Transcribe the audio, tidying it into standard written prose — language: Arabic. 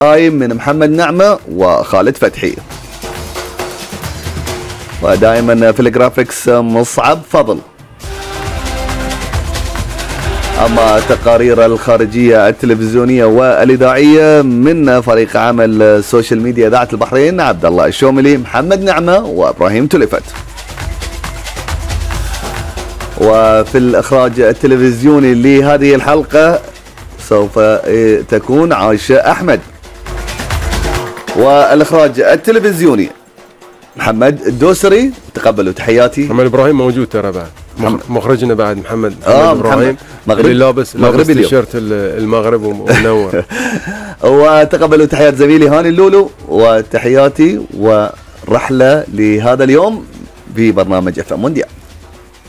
من محمد نعمة وخالد فتحي. ودائما في الجرافيكس مصعب فضل. أما التقارير الخارجية التلفزيونية والإذاعية من فريق عمل السوشيال ميديا إذاعة البحرين عبد الله الشوملي، محمد نعمة وإبراهيم تلفت. وفي الإخراج التلفزيوني لهذه الحلقة سوف تكون عائشة أحمد. والإخراج التلفزيوني محمد الدوسري. تقبلوا تحياتي. محمد إبراهيم موجود ترى بعد مخرجنا بعد محمد إبراهيم اللي لابس تيشيرت المغرب ومنور. وتقبلوا تحيات زميلي هاني اللولو وتحياتي ورحلة لهذا اليوم في برنامج FM مونديال.